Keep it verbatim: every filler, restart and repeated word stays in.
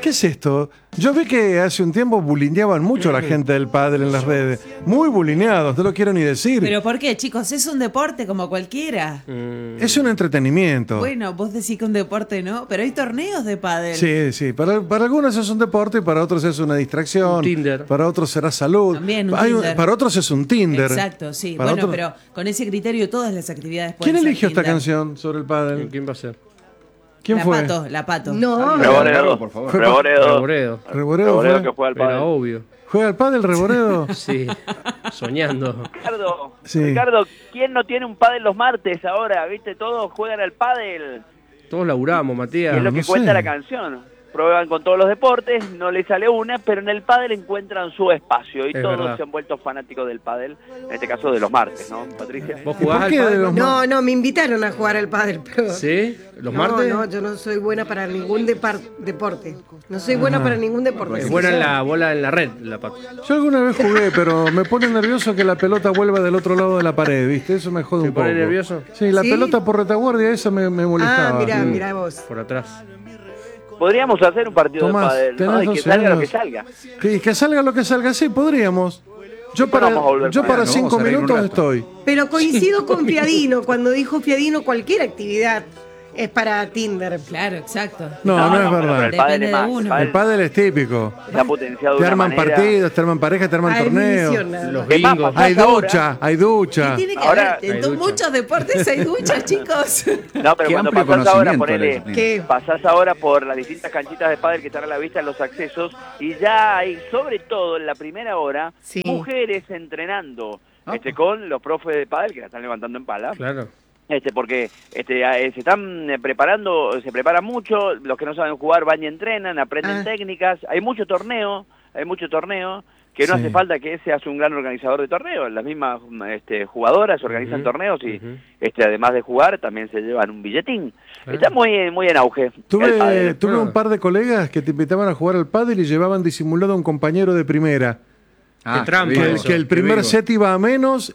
¿qué es esto? Yo vi que hace un tiempo bulineaban mucho a la gente del pádel en las redes. Muy bulineados, no lo quiero ni decir. ¿Pero por qué, chicos? Es un deporte como cualquiera. Mm. Es un entretenimiento. Bueno, vos decís que un deporte no, pero hay torneos de pádel. Sí, sí. Para, para algunos es un deporte y para otros es una distracción. Un Tinder. Para otros será salud. También un Hay un- Tinder. para otros es un Tinder. Exacto, sí. Para Bueno, otros- pero con ese criterio todas las actividades pueden ¿Quién ser eligió esta Tinder. canción sobre el pádel? ¿Quién va a ser? ¿Quién la fue? Pato, la Pato. No, Reboredo, por favor. Reboredo. Reboredo. Reboredo Reboredo fue. que fue al Era padre. obvio. ¿Juega al pádel Reboredo? Sí, soñando. Ricardo, Sí. Ricardo, ¿quién no tiene un pádel los martes ahora? ¿Viste? Todos juegan al pádel. Todos laburamos, Y Matías. es lo que no cuenta sé. la canción. Prueban con todos los deportes, no les sale una, pero en el pádel encuentran su espacio y Es todos verdad. se han vuelto fanáticos del pádel, en este caso de los martes, ¿no, Patricia? ¿Vos ¿Y jugás por al qué de pádel? los no, no, me invitaron a jugar al pádel, pero... ¿Sí? ¿Los no, martes? no, yo no soy buena para ningún depar- deporte. No soy buena para ningún deporte. Es buena en la bola en la red, la Pato. Yo alguna vez jugué, pero me pone nervioso que la pelota vuelva del otro lado de la pared, ¿viste? Eso me jode ¿Te un poco. pone nervioso? Sí, la ¿Sí? pelota por retaguardia, esa me, me molestaba. Ah, mirá, Sí. mirá vos. Por atrás. Podríamos hacer un partido Tomás, de pádel, tenés ¿no? Y que doce salga lo años. que salga. Que, que salga lo que salga, sí, podríamos. Yo Después para, vamos a volver yo para para allá, ¿no? cinco Vamos a reír un minutos rato. estoy. Pero coincido con Fiadino. Cuando dijo Fiadino, cualquier actividad es para Tinder. Claro, exacto. No, no, es pero verdad. el pádel Depende es de más. uno. El El pádel pádel es típico. se ha potenciado de Te una arman manera. partidos, te arman parejas, te arman Ah, es torneos. misión, nada Los más. Es más, bingos. pasás Hay ahora- ducha, hay ¿Qué ducha. tiene que Ahora- haber? En Hay to- ducha. muchos deportes hay duchas, chicos. No, pero Qué cuando amplio pasás ahora, conocimiento ponele, de eso. ¿Qué? pasás ahora por las distintas canchitas de pádel que están a la vista en los accesos y ya hay, sobre todo en la primera hora, Sí. mujeres entrenando Ah. este, con los profes de pádel que la están levantando en pala. Claro. Este, porque este, eh, se están eh, preparando, se preparan mucho, los que no saben jugar van y entrenan, aprenden Ah. técnicas, hay mucho torneo, hay mucho torneo, que no Sí. hace falta que seas un gran organizador de torneos, las mismas este, jugadoras organizan Ujú, torneos y ujú. este, además de jugar también se llevan un billetín. Claro. Está muy, muy en auge. el Tuve, pádel. tuve Ah. un par de colegas que te invitaban a jugar al pádel y llevaban disimulado a un compañero de primera. Ah, trampa qué Que el, vivo, que el qué primer vivo. set iba a menos